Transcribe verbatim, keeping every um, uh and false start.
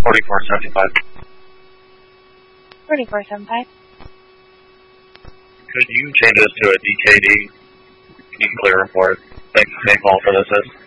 forty-four seventy-five. forty-four seventy-five. Could you change this to a D K D? You can clear report. Thanks, Saint Paul, for this.